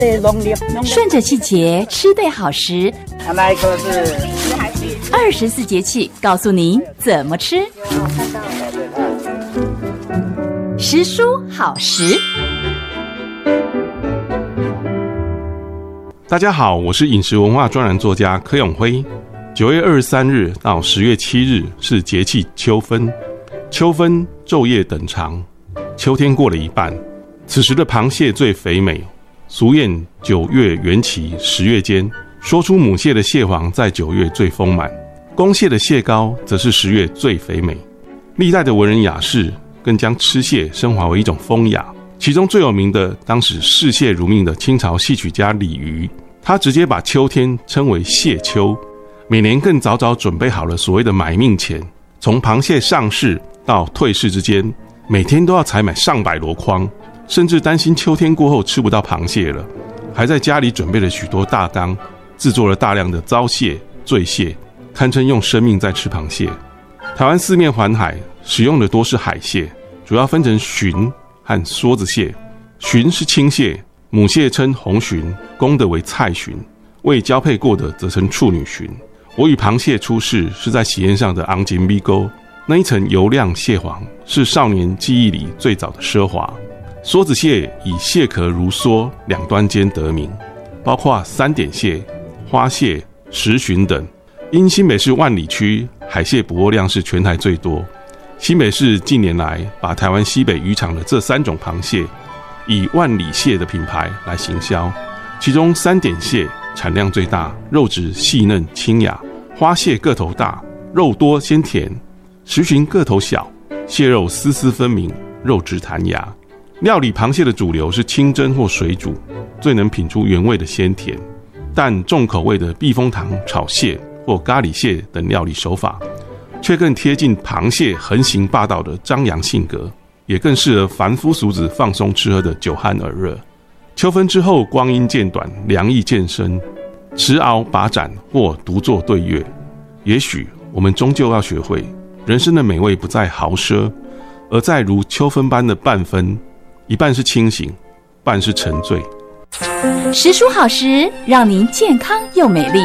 顺着季节吃对好食， 那一颗是 24节气告诉您怎么吃。时蔬好食。 大家好，我是饮食文化专栏作家柯永辉。9月23日到10月7日是节气秋分，秋分昼夜等长，秋天过了一半，此时的螃蟹最肥美。俗谚9月元期10月间，说出母蟹的蟹黄在9月最丰满，公蟹的蟹膏则是10月最肥美。历代的文人雅士更将吃蟹升华为一种风雅，其中最有名的当时嗜蟹如命的清朝戏曲家李渔，他直接把秋天称为蟹秋，每年更早早准备好了所谓的买命钱，从螃蟹上市到退市之间，每天都要采买上百箩筐，甚至担心秋天过后吃不到螃蟹了，还在家里准备了许多大缸，制作了大量的糟蟹、醉蟹，堪称用生命在吃螃蟹。台湾四面环海，使用的多是海蟹，主要分成鲟和梭子蟹。鲟是青蟹，母蟹称红鲟，公的为菜鲟，未交配过的则称处女鲟。我与螃蟹出世是在喜宴上的昂金米沟，那一层油亮蟹黄是少年记忆里最早的奢华。梭子蟹以蟹壳如梭两端间得名，包括3点蟹、花蟹、石鲟等。因新北市万里区海蟹捕获量是全台最多，新北市近年来把台湾西北渔场的这3种螃蟹以万里蟹的品牌来行销，其中3点蟹产量最大，肉质细嫩清雅；花蟹个头大，肉多鲜甜；石鲟个头小，蟹肉丝丝分明，肉质弹牙。料理螃蟹的主流是清蒸或水煮，最能品出原味的鲜甜，但重口味的避风塘炒蟹或咖喱蟹等料理手法却更贴近螃蟹横行霸道的张扬性格，也更适合凡夫俗子放松吃喝的酒酣耳热。秋分之后，光阴渐短，凉意渐深，持鳌把盏或独坐对月，也许我们终究要学会，人生的美味不在豪奢，而在如秋分般的半分，一半是清醒，半是沉醉。 时蔬好食，让您健康又美丽。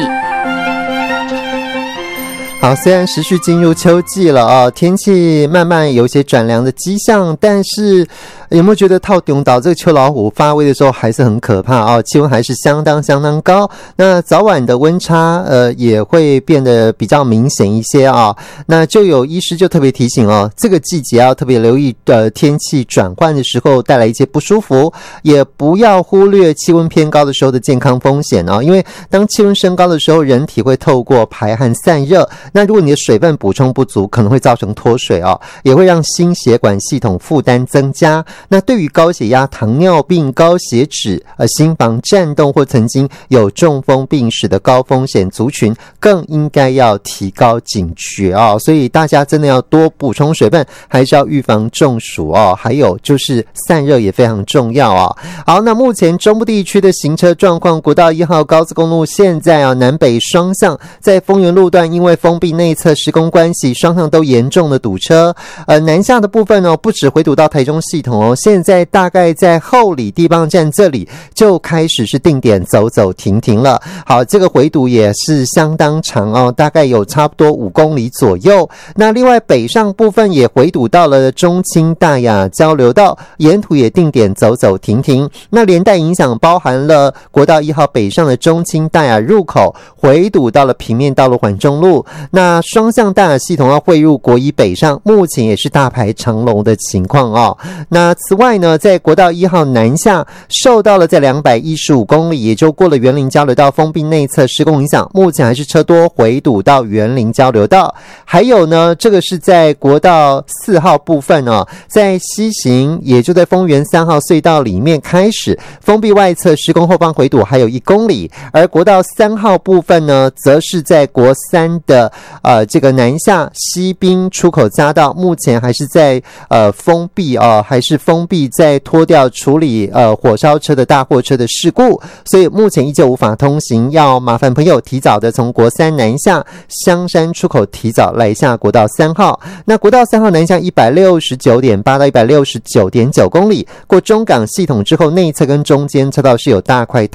好，虽然时序进入秋季了啊，天气慢慢有些转凉的迹象，但是有没有觉得套中岛这个秋老虎发威的时候还是很可怕啊？气温还是相当高，那早晚的温差也会变得比较明显一些啊。那就有医师就特别提醒哦，这个季节要特别留意天气转换的时候带来一些不舒服，也不要忽略气温偏高的时候的健康风险啊。因为当气温升高的时候，人体会透过排汗散热，那如果你的水分补充不足，可能会造成脱水啊，也会让心血管系统负担增加。那对于高血压、糖尿病、高血脂、心房颤动或曾经有中风病史的高风险族群，更应该要提高警觉啊。所以大家真的要多补充水分，还是要预防中暑哦。还有就是散热也非常重要啊。好，那目前中部地区的行车状况，国道1号高速公路现在南北双向在丰原路段因为封闭内侧施工关系，双向都严重的堵车。南下的部分不止回堵到台中系统现在大概在后里地磅站这里就开始是定点走走停停了。好，这个回堵也是相当长大概有差不多5公里左右。那另外北上部分也回堵到了中清大雅交流道，沿途也定点走走停停。那连带影响包含了国道1号北上的中清大雅入口回堵到了平面道路环中路。那双向大雅系统要汇入国一北上，目前也是大排长龙的情况那此外呢，在国道1号南下受到了在215公里，也就过了园林交流道封闭内侧施工影响，目前还是车多回堵到园林交流道。还有呢，这个是在国道4号部分在西行，也就在丰原3号隧道里面开始封闭外侧施工后方回堵还有1公里，而国道3号部分呢，则是在国3的这个南下西滨出口匝道，目前还是在封闭还是封闭在拖吊处理火烧车的大货车的事故，所以目前依旧无法通行，要麻烦朋友提早的从国3南下香山出口提早来下国道3号。那国道3号南下 169.8 到 169.9 公里，过中港系统之后内侧跟中间车道是有大块